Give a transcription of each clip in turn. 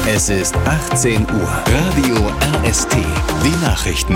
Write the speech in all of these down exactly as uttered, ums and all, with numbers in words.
Es ist achtzehn Uhr. Radio R S T. Die Nachrichten.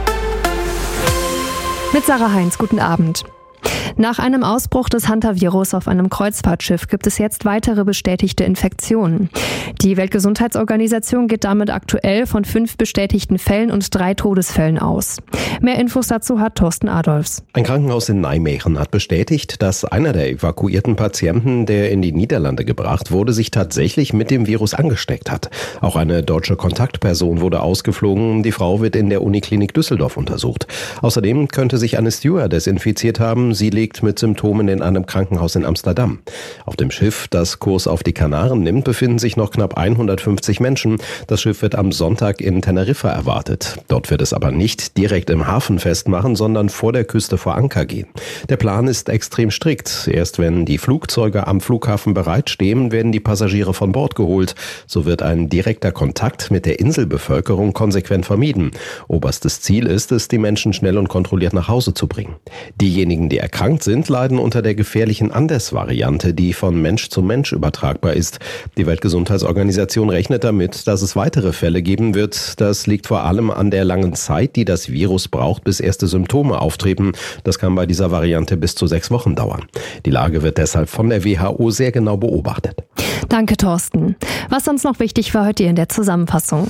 Mit Sarah Heinz, guten Abend. Nach einem Ausbruch des Hantavirus auf einem Kreuzfahrtschiff gibt es jetzt weitere bestätigte Infektionen. Die Weltgesundheitsorganisation geht damit aktuell von fünf bestätigten Fällen und drei Todesfällen aus. Mehr Infos dazu hat Thorsten Adolfs. Ein Krankenhaus in Nijmegen hat bestätigt, dass einer der evakuierten Patienten, der in die Niederlande gebracht wurde, sich tatsächlich mit dem Virus angesteckt hat. Auch eine deutsche Kontaktperson wurde ausgeflogen. Die Frau wird in der Uniklinik Düsseldorf untersucht. Außerdem könnte sich eine Stewardess infiziert haben. Sie liegt mit Symptomen in einem Krankenhaus in Amsterdam. Auf dem Schiff, das Kurs auf die Kanaren nimmt, befinden sich noch knapp hundertfünfzig Menschen. Das Schiff wird am Sonntag in Teneriffa erwartet. Dort wird es aber nicht direkt im Hafen festmachen, sondern vor der Küste vor Anker gehen. Der Plan ist extrem strikt. Erst wenn die Flugzeuge am Flughafen bereitstehen, werden die Passagiere von Bord geholt. So wird ein direkter Kontakt mit der Inselbevölkerung konsequent vermieden. Oberstes Ziel ist es, die Menschen schnell und kontrolliert nach Hause zu bringen. Diejenigen, die erkrankt sind, leiden unter der gefährlichen Andes-Variante, die von Mensch zu Mensch übertragbar ist. Die Weltgesundheitsorganisation rechnet damit, dass es weitere Fälle geben wird. Das liegt vor allem an der langen Zeit, die das Virus braucht, bis erste Symptome auftreten. Das kann bei dieser Variante bis zu sechs Wochen dauern. Die Lage wird deshalb von der W H O sehr genau beobachtet. Danke, Thorsten. Was sonst noch wichtig war heute in der Zusammenfassung.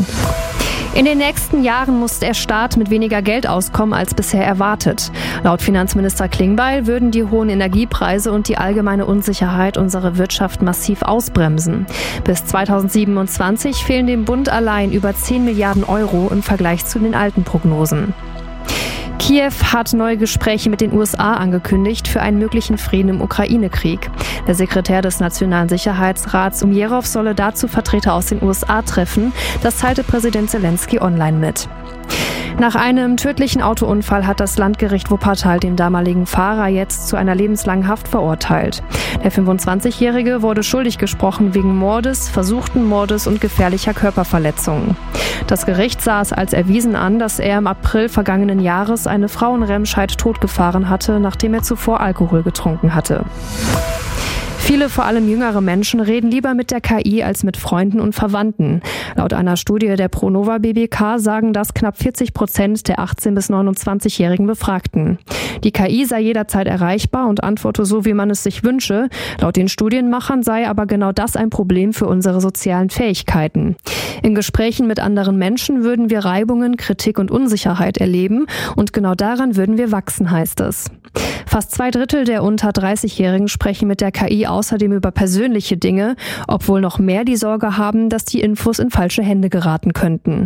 In den nächsten Jahren muss der Staat mit weniger Geld auskommen als bisher erwartet. Laut Finanzminister Klingbeil würden die hohen Energiepreise und die allgemeine Unsicherheit unsere Wirtschaft massiv ausbremsen. Bis zweitausendsiebenundzwanzig fehlen dem Bund allein über zehn Milliarden Euro im Vergleich zu den alten Prognosen. Kiew hat neue Gespräche mit den U S A angekündigt für einen möglichen Frieden im Ukraine-Krieg. Der Sekretär des Nationalen Sicherheitsrats Umjerov solle dazu Vertreter aus den U S A treffen. Das teilte Präsident Zelensky online mit. Nach einem tödlichen Autounfall hat das Landgericht Wuppertal den damaligen Fahrer jetzt zu einer lebenslangen Haft verurteilt. Der fünfundzwanzigjährige wurde schuldig gesprochen wegen Mordes, versuchten Mordes und gefährlicher Körperverletzungen. Das Gericht sah es als erwiesen an, dass er im April vergangenen Jahres eine Frau in Remscheid totgefahren hatte, nachdem er zuvor Alkohol getrunken hatte. Viele, vor allem jüngere Menschen, reden lieber mit der K I als mit Freunden und Verwandten. Laut einer Studie der Pronova B B K sagen das knapp vierzig Prozent der achtzehn- bis neunundzwanzigjährigen Befragten. Die K I sei jederzeit erreichbar und antworte so, wie man es sich wünsche. Laut den Studienmachern sei aber genau das ein Problem für unsere sozialen Fähigkeiten. In Gesprächen mit anderen Menschen würden wir Reibungen, Kritik und Unsicherheit erleben und genau daran würden wir wachsen, heißt es. Fast zwei Drittel der unter dreißigjährigen sprechen mit der K I außerdem über persönliche Dinge, obwohl noch mehr die Sorge haben, dass die Infos in falsche Hände geraten könnten.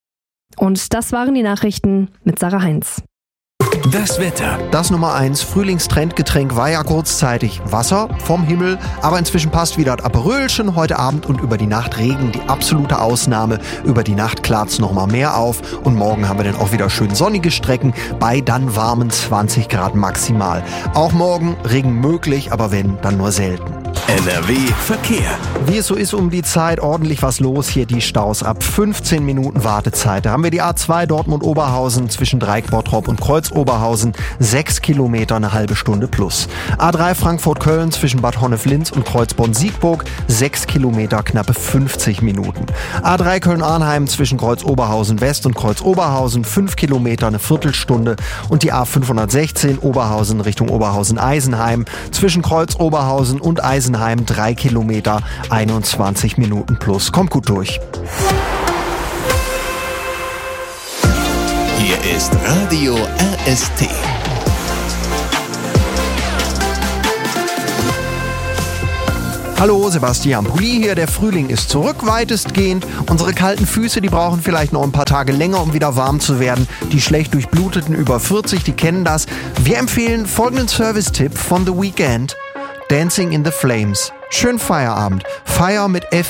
Und das waren die Nachrichten mit Sarah Heinz. Das Wetter. Das Nummer eins Frühlingstrendgetränk war ja kurzzeitig Wasser vom Himmel, aber inzwischen passt wieder das Aperölchen. Heute Abend und über die Nacht Regen, die absolute Ausnahme. Über die Nacht klart's noch mal mehr auf und morgen haben wir dann auch wieder schön sonnige Strecken bei dann warmen zwanzig Grad maximal. Auch morgen Regen möglich, aber wenn, dann nur selten. N R W Verkehr. Wie es so ist um die Zeit, ordentlich was los hier, die Staus ab fünfzehn Minuten Wartezeit. Da haben wir die A zwei Dortmund-Oberhausen zwischen Dreieck-Bottrop und Kreuz-Oberhausen, sechs Kilometer, eine halbe Stunde plus. A drei Frankfurt-Köln zwischen Bad Honnef-Linz und Kreuzborn-Siegburg, sechs Kilometer, knappe fünfzig Minuten. A drei Köln-Arnheim zwischen Kreuz-Oberhausen-West und Kreuz-Oberhausen, fünf Kilometer, eine Viertelstunde. Und die A fünfhundertsechzehn Oberhausen Richtung Oberhausen-Eisenheim zwischen Kreuz-Oberhausen und Eisenheim, drei Kilometer, einundzwanzig Minuten plus. Kommt gut durch. Hier ist Radio R S T. Hallo, Sebastian Pulli hier. Der Frühling ist zurück, weitestgehend. Unsere kalten Füße, die brauchen vielleicht noch ein paar Tage länger, um wieder warm zu werden. Die schlecht durchbluteten über vierzig, die kennen das. Wir empfehlen folgenden Service-Tipp von The Weeknd. Dancing in the Flames. Schön Feierabend. Feier mit F